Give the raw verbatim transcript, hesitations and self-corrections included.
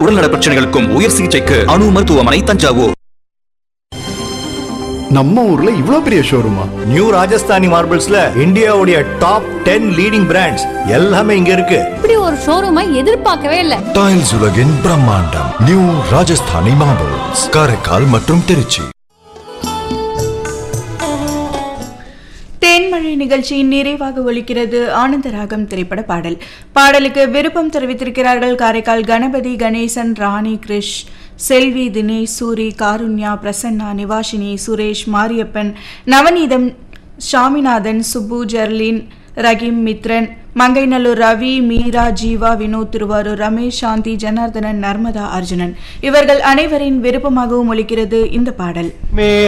உடல்நல பிரச்சனைகளுக்கும் உயர் சிகிச்சைக்கு அணு மருத்துவமனை தஞ்சாவூர். நம்ம ஊர்ல இவ்வளவு பெரிய ஷோரூமா? நியூ ராஜஸ்தானி மார்பிள்ஸ்ல இந்தியாவுடைய டாப் டென் லீடிங் பிராண்ட்ஸ் எல்லாமே இங்க இருக்கு. இப்படி ஒரு ஷோரூமை எதிர்பார்க்கவே இல்ல. டைல்ஸ் உலகின் பிரம்மாண்டம் நியூ ராஜஸ்தானி மார்பிள்ஸ், காரைக்கால் மற்றும் திருச்சி. தேன்மழை நிகழ்ச்சியின் நிறைவாக ஒலிக்கிறது ஆனந்தராகம் திரைப்பட பாடல். பாடலுக்கு விருப்பம் தெரிவித்திருக்கிறார்கள் காரைக்கால் கணபதி, கணேசன், ராணி, கிரிஷ், செல்வி, தினேஷ், சூரி, காருண்யா, பிரசன்னா, நிவாஷினி, சுரேஷ், மாரியப்பன், நவநீதம், சாமிநாதன், சுப்பு, ஜெர்லின், ரஹீம், மித்ரன், மங்கைநல்லூர் ரவி, மீரா, ஜீவா, வினோத், திருவாரூர் ரமேஷ், சாந்தி, ஜனார்தனன், நர்மதா, அர்ஜுனன் இவர்கள் அனைவரின் விருப்பமாகவும் ஒலிக்கிறது இந்த பாடல்.